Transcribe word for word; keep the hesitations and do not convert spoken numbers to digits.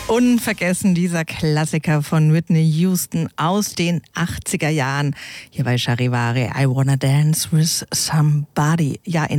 Unvergessen dieser Klassiker von Whitney Houston aus den achtziger Jahren. Hier bei Charivari, I Wanna Dance with Somebody. Ja, in